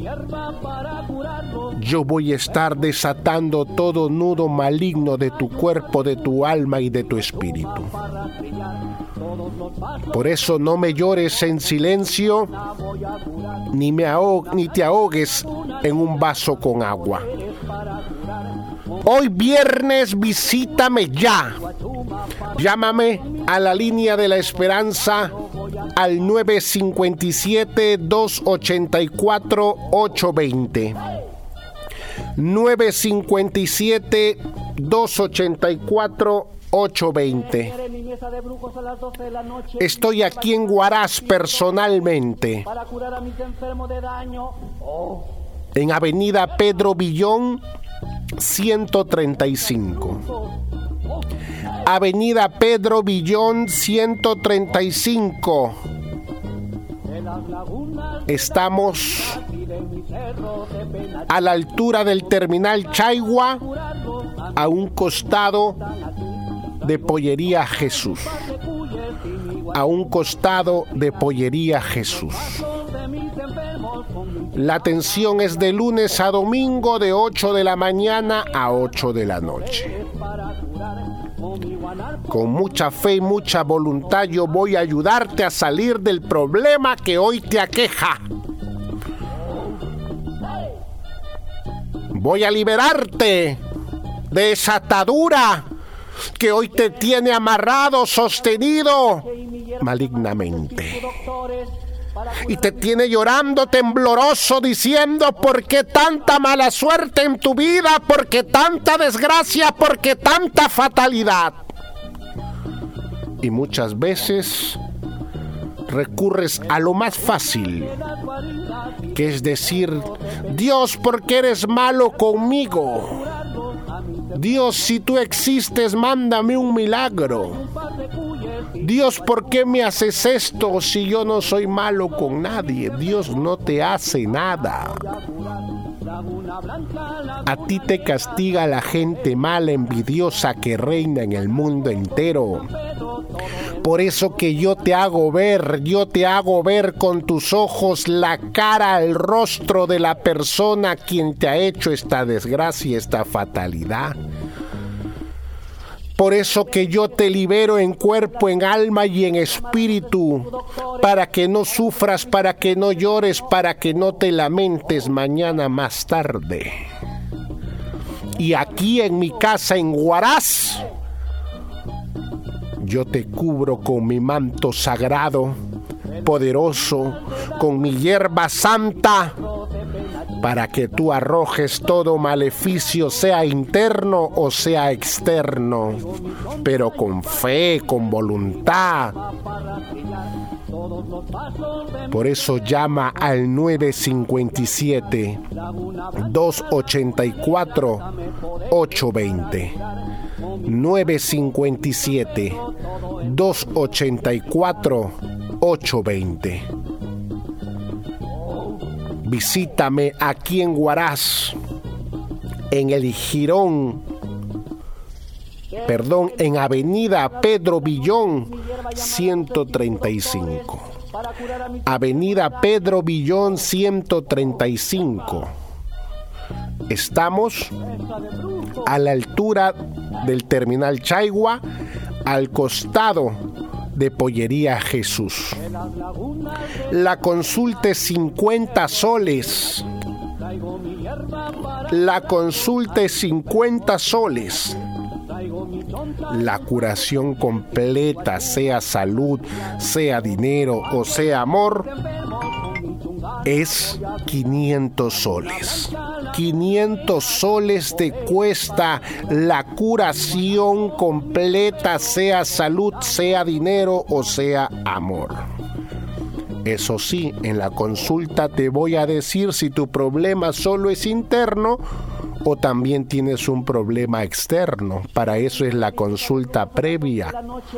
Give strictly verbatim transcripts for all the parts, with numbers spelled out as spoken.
Yo voy a estar desatando todo nudo maligno de tu cuerpo, de tu alma y de tu espíritu. Por eso no me llores en silencio, ni, me ahogue, ni te ahogues en un vaso con agua. Hoy viernes visítame ya. Llámame a la línea de la esperanza al nueve cinco siete, dos ocho cuatro, ocho dos cero. nueve cinco siete, dos ocho cuatro, ocho dos cero. Estoy aquí en Huaraz personalmente, en Avenida Pedro Villón, ciento treinta y cinco. Avenida Pedro Villón, ciento treinta y cinco. Estamos a la altura del terminal Chaigua, a un costado de Pollería Jesús. A un costado de Pollería Jesús. La atención es de lunes a domingo de ocho de la mañana a ocho de la noche. Con mucha fe y mucha voluntad yo voy a ayudarte a salir del problema que hoy te aqueja. Voy a liberarte de esa atadura que hoy te tiene amarrado, sostenido malignamente. Y te tiene llorando tembloroso diciendo: ¿por qué tanta mala suerte en tu vida? ¿Por qué tanta desgracia? ¿Por qué tanta fatalidad? Y muchas veces recurres a lo más fácil, que es decir: Dios, ¿por qué eres malo conmigo? Dios, si tú existes, mándame un milagro. Dios, ¿por qué me haces esto si yo no soy malo con nadie? Dios no te hace nada. A ti te castiga la gente mala, envidiosa que reina en el mundo entero. Por eso que yo te hago ver, yo te hago ver con tus ojos la cara, el rostro de la persona quien te ha hecho esta desgracia, esta fatalidad. Por eso que yo te libero en cuerpo, en alma y en espíritu, para que no sufras, para que no llores, para que no te lamentes mañana más tarde. Y aquí en mi casa en Huaraz, yo te cubro con mi manto sagrado, poderoso, con mi hierba santa, para que tú arrojes todo maleficio, sea interno o sea externo, pero con fe, con voluntad. Por eso llama al nueve cinco siete, dos ocho cuatro, ocho dos cero. nueve cinco siete, dos ocho cuatro, ocho dos cero. Visítame aquí en Huaraz, en el Jirón, perdón, en Avenida Pedro Villón, ciento treinta y cinco. Avenida Pedro Villón, ciento treinta y cinco. Estamos a la altura del terminal Chaigua, al costado de Pollería Jesús. La consulta es cincuenta soles. La consulta es cincuenta soles. La curación completa, sea salud, sea dinero o sea amor, es quinientos soles. quinientos soles te cuesta la curación completa, sea salud, sea dinero o sea amor. Eso sí, en la consulta te voy a decir si tu problema solo es interno o también tienes un problema externo. Para eso es la consulta previa.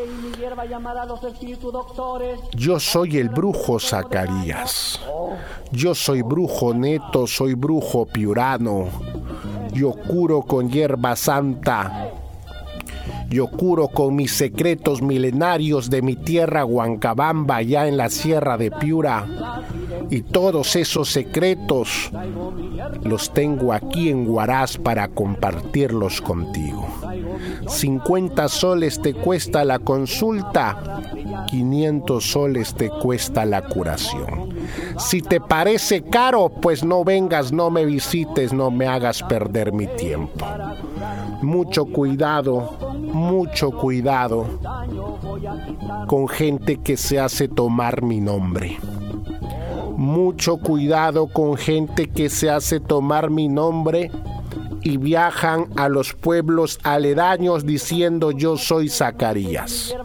Yo soy el brujo Zacarías. Yo soy brujo neto, soy brujo piurano. Yo curo con hierba santa. Yo curo con mis secretos milenarios de mi tierra Huancabamba, allá en la Sierra de Piura. Y todos esos secretos los tengo aquí en Huaraz para compartirlos contigo. cincuenta soles te cuesta la consulta, quinientos soles te cuesta la curación. Si te parece caro, pues no vengas, no me visites, no me hagas perder mi tiempo. Mucho cuidado, mucho cuidado con gente que se hace tomar mi nombre. Mucho cuidado con gente que se hace tomar mi nombre y viajan a los pueblos aledaños diciendo yo soy Zacarías.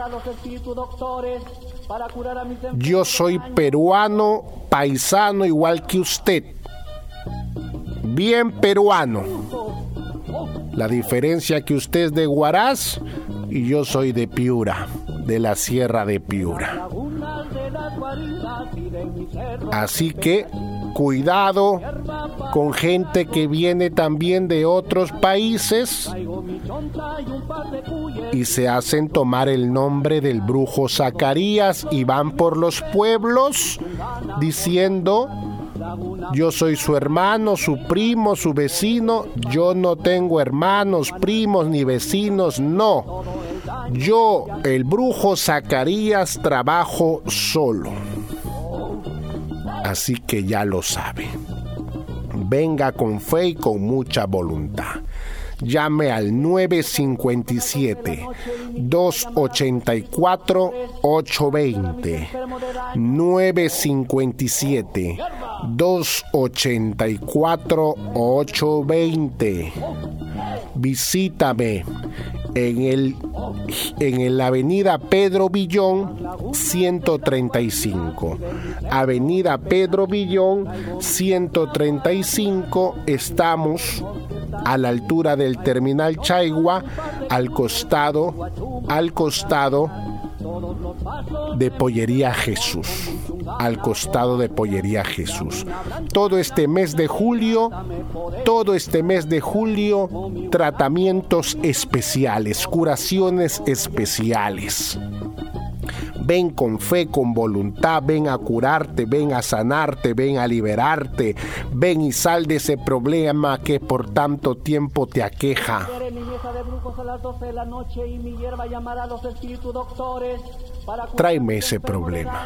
Yo soy peruano, paisano igual que usted. Bien peruano. La diferencia que usted es de Huaraz y yo soy de Piura, de la Sierra de Piura. Así que cuidado con gente que viene también de otros países y se hacen tomar el nombre del brujo Zacarías y van por los pueblos diciendo yo soy su hermano, su primo, su vecino. Yo no tengo hermanos, primos ni vecinos, no. Yo, el brujo Zacarías, trabajo solo. Así que ya lo sabe. Venga con fe y con mucha voluntad. Llame al nueve cinco siete, dos ocho cuatro, ocho dos cero. nueve cinco siete, dos ocho cuatro, ocho dos cero. Visítame en el en la avenida Pedro Villón ciento treinta y cinco. Avenida Pedro Villón ciento treinta y cinco. Estamos a la altura del terminal Chaigua, al costado, al costado de Pollería Jesús, al costado de Pollería Jesús. Todo este mes de julio, todo este mes de julio, tratamientos especiales, curaciones especiales. Ven con fe, con voluntad, ven a curarte, ven a sanarte, ven a liberarte, ven y sal de ese problema que por tanto tiempo te aqueja. Tráeme ese problema.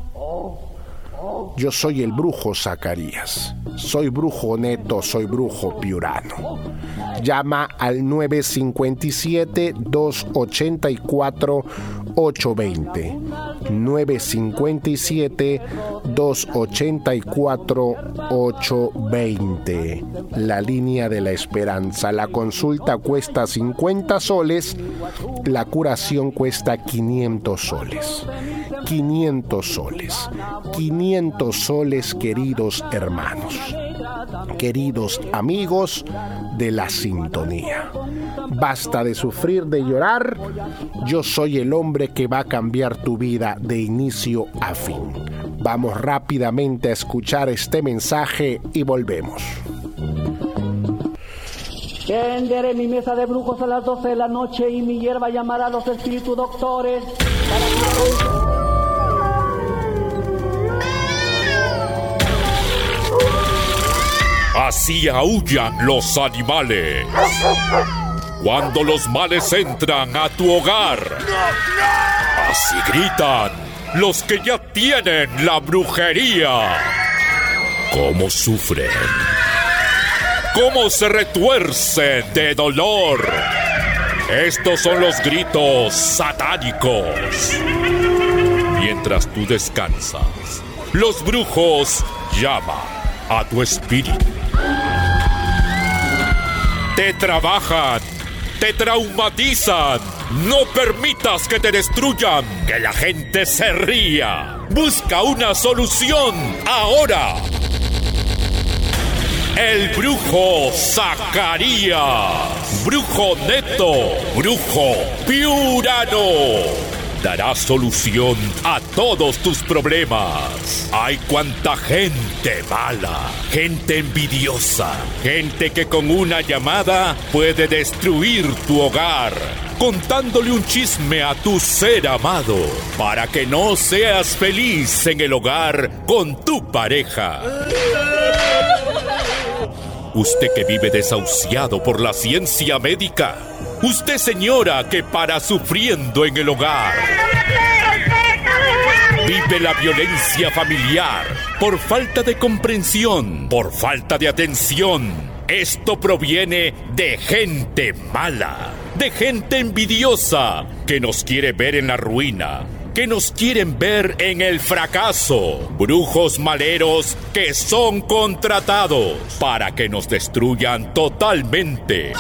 Yo soy el brujo Zacarías. Soy brujo neto, soy brujo piurano. Llama al nueve cinco siete, dos ocho cuatro, ocho dos cero. nueve cinco siete, dos ocho cuatro, ocho dos cero. La línea de la esperanza. La consulta cuesta cincuenta soles, la curación cuesta quinientos soles. quinientos soles. quinientos soles, queridos hermanos, queridos amigos de la sintonía. Basta de sufrir, de llorar. Yo soy el hombre que va a cambiar tu vida de inicio a fin. Vamos rápidamente a escuchar este mensaje y volvemos. Tenderé mi mesa de brujos a las doce de la noche y mi hierba llamará a los espíritus doctores para que... Así aúllan los animales cuando los males entran a tu hogar. Así gritan los que ya tienen la brujería. Cómo sufren, cómo se retuercen de dolor. Estos son los gritos satánicos. Mientras tú descansas, los brujos llaman a tu espíritu. Te trabajan, te traumatizan. No permitas que te destruyan, que la gente se ría. Busca una solución ahora. El brujo Zacarías, brujo neto, brujo piurano, dará solución a todos tus problemas. Hay cuanta gente mala, gente envidiosa, gente que con una llamada puede destruir tu hogar. contándole un chisme a tu ser amado, para que no seas feliz en el hogar con tu pareja. Usted que vive desahuciado por la ciencia médica. Usted, señora, que para sufriendo en el hogar. Vive la violencia familiar por falta de comprensión, por falta de atención. Esto proviene de gente mala, de gente envidiosa, que nos quiere ver en la ruina, que nos quieren ver en el fracaso. Brujos maleros que son contratados para que nos destruyan totalmente.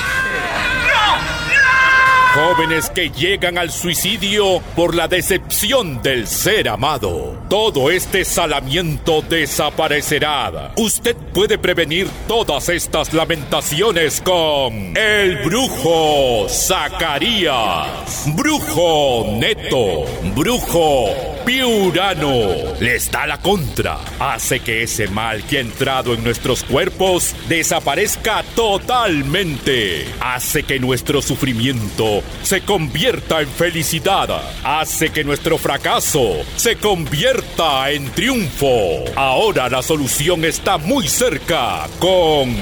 Jóvenes que llegan al suicidio por la decepción del ser amado. Todo este salamiento desaparecerá. Usted puede prevenir todas estas lamentaciones con el brujo Zacarías. Brujo neto. Brujo piurano. Les da la contra. Hace que ese mal que ha entrado en nuestros cuerpos desaparezca totalmente. Hace que nuestro sufrimiento se convierta en felicidad. Hace que nuestro fracaso se convierta en triunfo. Ahora la solución está muy cerca con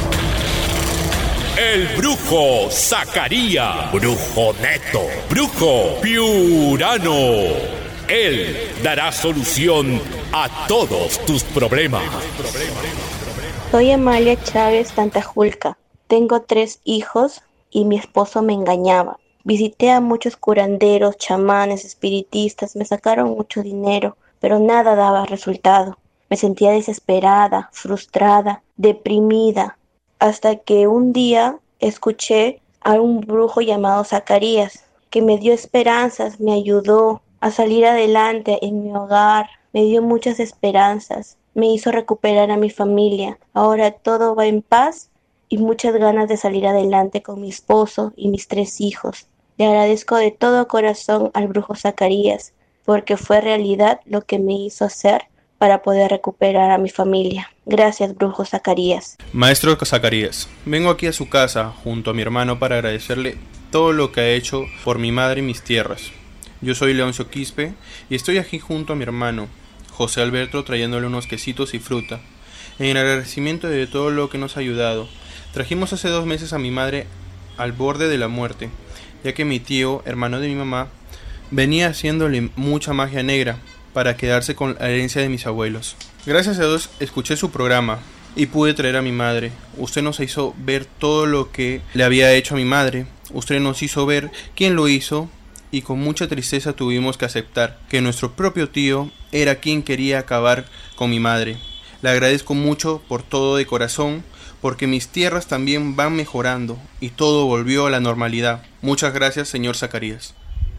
el brujo Zacarías. Brujo neto. Brujo piurano. Él dará solución a todos tus problemas. Soy Amalia Chávez Tantajulca. Tengo tres hijos y mi esposo me engañaba. Visité a muchos curanderos, chamanes, espiritistas, me sacaron mucho dinero, pero nada daba resultado. Me sentía desesperada, frustrada, deprimida, hasta que un día escuché a un brujo llamado Zacarías, que me dio esperanzas, me ayudó a salir adelante en mi hogar, me dio muchas esperanzas, me hizo recuperar a mi familia. Ahora todo va en paz y muchas ganas de salir adelante con mi esposo y mis tres hijos. Le agradezco de todo corazón al brujo Zacarías, porque fue realidad lo que me hizo hacer para poder recuperar a mi familia. Gracias, brujo Zacarías. Maestro Zacarías, vengo aquí a su casa junto a mi hermano para agradecerle todo lo que ha hecho por mi madre y mis tierras. Yo soy Leoncio Quispe y estoy aquí junto a mi hermano, José Alberto, trayéndole unos quesitos y fruta, en el agradecimiento de todo lo que nos ha ayudado. Trajimos hace dos meses a mi madre al borde de la muerte, ya que mi tío, hermano de mi mamá, venía haciéndole mucha magia negra para quedarse con la herencia de mis abuelos. Gracias a Dios escuché su programa y pude traer a mi madre. Usted nos hizo ver todo lo que le había hecho a mi madre. Usted nos hizo ver quién lo hizo y con mucha tristeza tuvimos que aceptar que nuestro propio tío era quien quería acabar con mi madre. Le agradezco mucho por todo de corazón, porque mis tierras también van mejorando y todo volvió a la normalidad. Muchas gracias, señor Zacarías.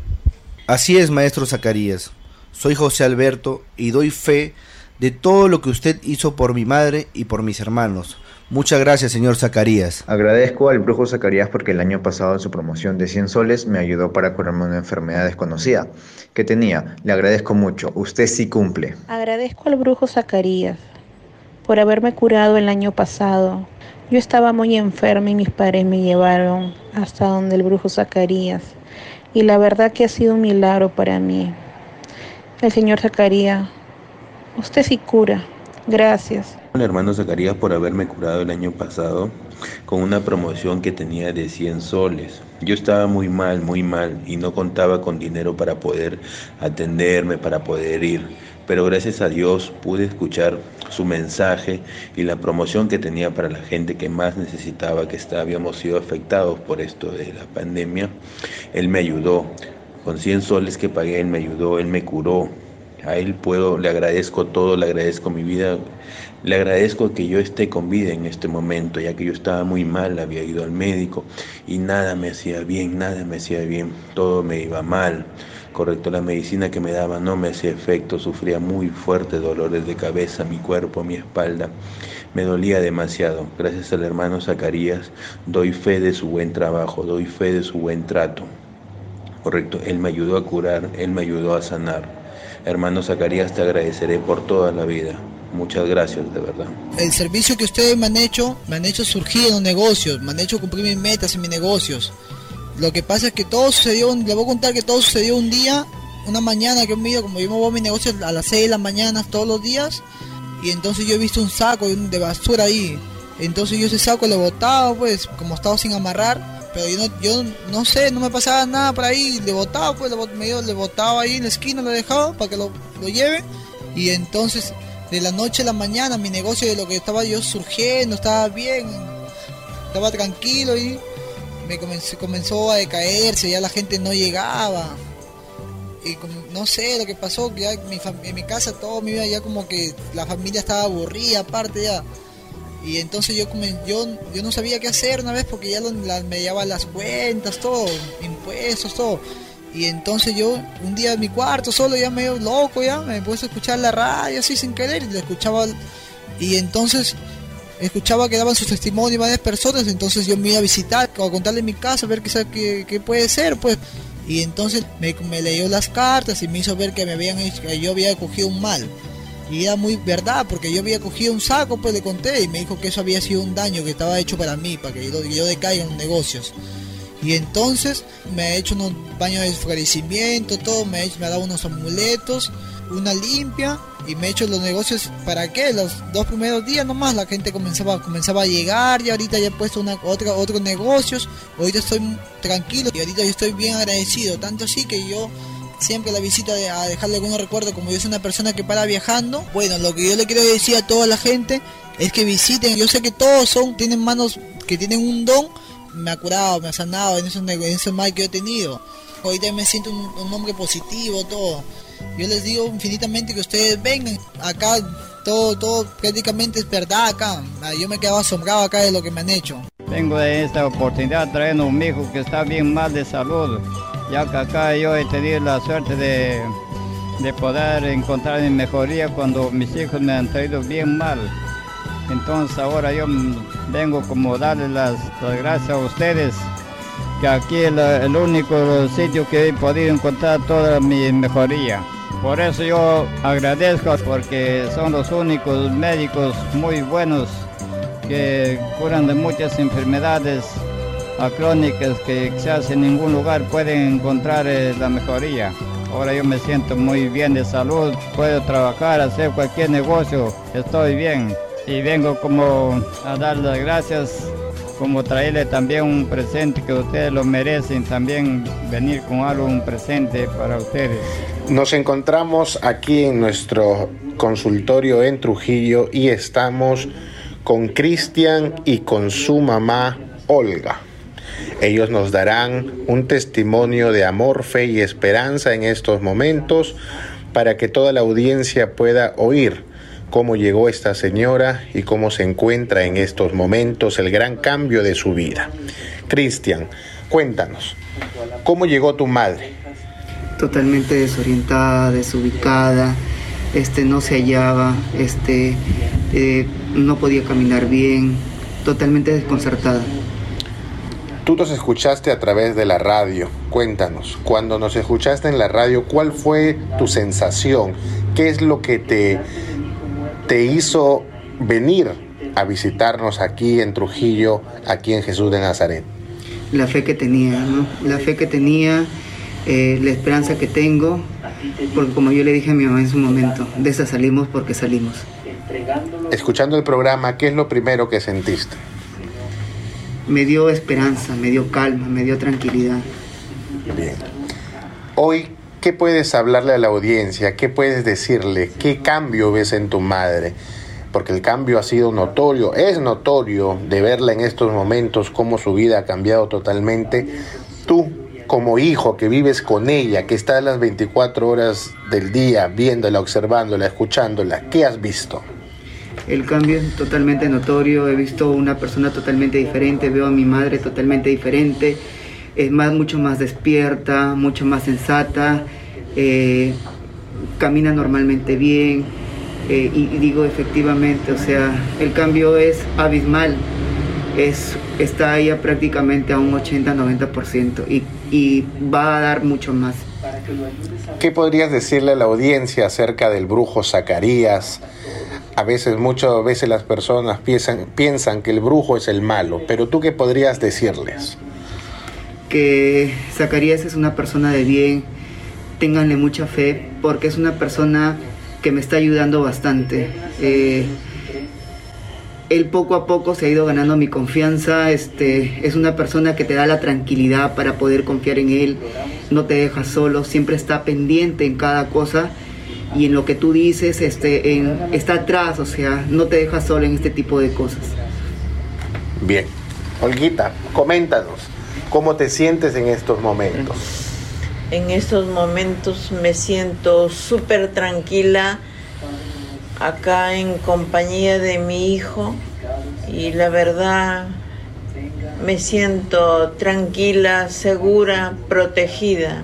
Así es, maestro Zacarías. Soy José Alberto y doy fe de todo lo que usted hizo por mi madre y por mis hermanos. Muchas gracias, señor Zacarías. Agradezco al brujo Zacarías porque el año pasado en su promoción de cien soles me ayudó para curarme una enfermedad desconocida que tenía. Le agradezco mucho. Usted sí cumple. Agradezco al brujo Zacarías por haberme curado el año pasado. Yo estaba muy enferma y mis padres me llevaron hasta donde el brujo Zacarías. Y la verdad que ha sido un milagro para mí. El señor Zacarías, usted sí cura. Gracias. Al hermano Zacarías por haberme curado el año pasado con una promoción que tenía de cien soles. Yo estaba muy mal, muy mal y no contaba con dinero para poder atenderme, para poder ir. Pero gracias a Dios pude escuchar su mensaje y la promoción que tenía para la gente que más necesitaba, que está, habíamos sido afectados por esto de la pandemia. Él me ayudó. Con cien soles que pagué, Él me ayudó, Él me curó. A Él puedo, le agradezco todo, le agradezco mi vida, le agradezco que yo esté con vida en este momento, ya que yo estaba muy mal, había ido al médico y nada me hacía bien, nada me hacía bien, todo me iba mal. Correcto, la medicina que me daba no me hacía efecto, sufría muy fuertes dolores de cabeza, mi cuerpo, mi espalda, me dolía demasiado. Gracias al hermano Zacarías doy fe de su buen trabajo, doy fe de su buen trato. Correcto, Él me ayudó a curar, Él me ayudó a sanar. Hermano Zacarías, te agradeceré por toda la vida. Muchas gracias, de verdad. El servicio que ustedes me han hecho, me han hecho surgir en los negocios, me han hecho cumplir mis metas en mis negocios. Lo que pasa es que todo sucedió, le voy a contar que todo sucedió un día, una mañana que me como yo me voy a mi negocio a las seis de la mañana todos los días, y entonces yo he visto un saco de basura ahí. Entonces yo ese saco lo botaba, pues, como estaba sin amarrar, pero yo no, yo no sé, no me pasaba nada por ahí, le botaba, pues, le, medio, le botaba ahí en la esquina, lo dejaba para que lo, lo lleve, y entonces de la noche a la mañana mi negocio de lo que estaba yo surgiendo, estaba bien, estaba tranquilo y me comenzó, comenzó a decaerse, ya la gente no llegaba. Y no sé lo que pasó, ya en mi, en mi casa todo mi vida ya como que la familia estaba aburrida aparte ya. Y entonces yo, yo, yo no sabía qué hacer una vez porque ya lo, la, me llevaba las cuentas, todo, impuestos, todo. Y entonces yo un día en mi cuarto solo ya medio loco ya, me puse a escuchar la radio así sin querer y lo escuchaba. Y entonces escuchaba que daban sus testimonios varias personas, entonces yo me iba a visitar, a contarle en mi casa, a ver qué, qué, qué puede ser, pues. Y entonces me, me leyó las cartas y me hizo ver que me habían hecho, que yo había cogido un mal. Y era muy verdad, porque yo había cogido un saco, pues le conté, y me dijo que eso había sido un daño que estaba hecho para mí, para que yo, yo decaiga en los negocios. Y entonces me ha hecho unos baños de esclarecimiento, todo, me ha, hecho, me ha dado unos amuletos, una limpia, y me ha hecho los negocios, ¿para qué? Los dos primeros días nomás la gente comenzaba, comenzaba a llegar, y ahorita ya he puesto una, otra, otros negocios, ahorita estoy tranquilo, y ahorita yo estoy bien agradecido, tanto así que yo siempre la visita de, a dejarle algunos recuerdos, como yo soy una persona que para viajando. Bueno, lo que yo le quiero decir a toda la gente es que visiten, yo sé que todos son, tienen manos que tienen un don, me ha curado, me ha sanado en esos, en esos mal que yo he tenido. Ahorita me siento un, un hombre positivo, todo. Yo les digo infinitamente que ustedes vengan acá, todo, todo prácticamente es verdad acá. Yo me quedaba asombrado acá de lo que me han hecho. Vengo de esta oportunidad trayendo a un hijo que está bien mal de salud, ya que acá yo he tenido la suerte de, de poder encontrar mi mejoría cuando mis hijos me han traído bien mal. Entonces ahora yo vengo como darles las, las gracias a ustedes, que aquí es el, el único sitio que he podido encontrar toda mi mejoría. Por eso yo agradezco, porque son los únicos médicos muy buenos que curan de muchas enfermedades crónicas que quizás en ningún lugar pueden encontrar eh, la mejoría. Ahora yo me siento muy bien de salud, puedo trabajar, hacer cualquier negocio, estoy bien. Y vengo como a dar las gracias, como traerle también un presente que ustedes lo merecen, también venir con algo, un presente para ustedes. Nos encontramos aquí en nuestro consultorio en Trujillo y estamos con Cristian y con su mamá Olga. Ellos nos darán un testimonio de amor, fe y esperanza en estos momentos para que toda la audiencia pueda oír cómo llegó esta señora y cómo se encuentra en estos momentos, el gran cambio de su vida. Cristian, cuéntanos, ¿cómo llegó tu madre? Totalmente desorientada, desubicada, este, no se hallaba, este, eh, no podía caminar bien, totalmente desconcertada. Tú nos escuchaste a través de la radio. Cuéntanos, cuando nos escuchaste en la radio, ¿cuál fue tu sensación? ¿Qué es lo que te, te hizo venir a visitarnos aquí en Trujillo, aquí en Jesús de Nazaret? La fe que tenía, ¿no? La fe que tenía, eh, la esperanza que tengo, porque como yo le dije a mi mamá en su momento, de esa salimos porque salimos. Escuchando el programa, ¿qué es lo primero que sentiste? Me dio esperanza, me dio calma, me dio tranquilidad. Bien. Hoy, ¿qué puedes hablarle a la audiencia? ¿Qué puedes decirle? ¿Qué cambio ves en tu madre? Porque el cambio ha sido notorio, es notorio de verla en estos momentos, cómo su vida ha cambiado totalmente. Tú, como hijo que vives con ella, que estás las veinticuatro horas del día viéndola, observándola, escuchándola, ¿qué has visto? El cambio es totalmente notorio, he visto una persona totalmente diferente, veo a mi madre totalmente diferente, es más, mucho más despierta, mucho más sensata, eh, camina normalmente bien, eh, y, y digo efectivamente, o sea, el cambio es abismal, es, está ya prácticamente a un ochenta a noventa por ciento y, y va a dar mucho más. ¿Qué podrías decirle a la audiencia acerca del brujo Zacarías? A veces, muchas veces las personas piensan, piensan que el brujo es el malo, pero ¿tú qué podrías decirles? que Zacarías es una persona de bien, ténganle mucha fe, porque es una persona que me está ayudando bastante. Eh, él poco a poco se ha ido ganando mi confianza, este, es una persona que te da la tranquilidad para poder confiar en él, no te deja solo, siempre está pendiente en cada cosa y en lo que tú dices, este, en, está atrás, o sea, no te deja solo en este tipo de cosas. Bien. Olguita, coméntanos, ¿cómo te sientes en estos momentos? En estos momentos me siento súper tranquila, acá en compañía de mi hijo, y la verdad me siento tranquila, segura, protegida.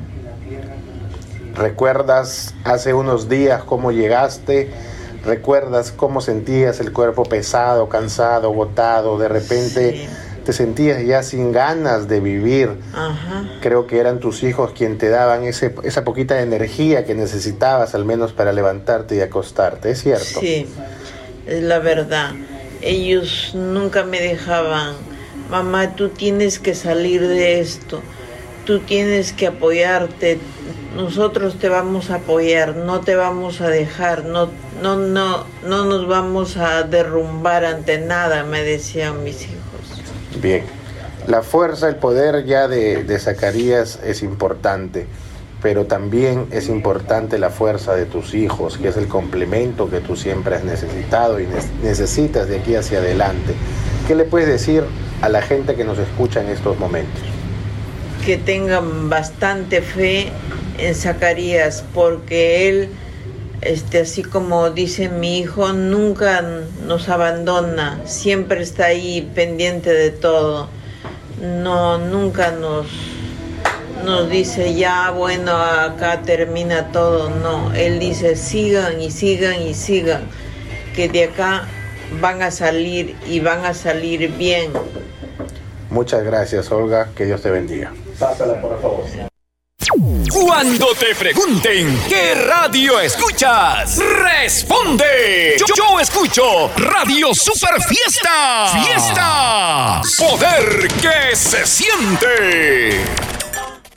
¿Recuerdas hace unos días cómo llegaste? ¿Recuerdas cómo sentías el cuerpo pesado, cansado, agotado? De repente sí. Te sentías ya sin ganas de vivir. Ajá. Creo que eran tus hijos quienes te daban ese, esa poquita energía que necesitabas al menos para levantarte y acostarte, ¿es cierto? Sí, es la verdad. Ellos nunca me dejaban, mamá, tú tienes que salir de esto, tú tienes que apoyarte, nosotros te vamos a apoyar, no te vamos a dejar, no, no, no, no nos vamos a derrumbar ante nada, me decían mis hijos. Bien, la fuerza, el poder ya de, de Zacarías es importante, pero también es importante la fuerza de tus hijos, que es el complemento que tú siempre has necesitado y ne- necesitas de aquí hacia adelante. ¿Qué le puedes decir a la gente que nos escucha en estos momentos? Que tengan bastante fe en Zacarías, porque él, este, así como dice mi hijo, nunca nos abandona, siempre está ahí pendiente de todo, no, nunca nos, nos dice ya, bueno, acá termina todo, no, él dice sigan y sigan y sigan, que de acá van a salir y van a salir bien. Muchas gracias, Olga, que Dios te bendiga. Pásala, por favor. Cuando te pregunten ¿qué radio escuchas? Responde. Yo, yo escucho Radio Super Fiesta. Fiesta. Poder que se siente.